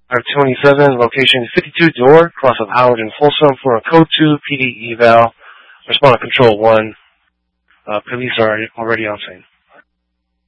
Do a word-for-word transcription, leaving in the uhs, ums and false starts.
five twenty-seven, location fifty-two door, cross of Howard and Folsom for a code two P D eval. Respond to control one. Uh, police are already on scene.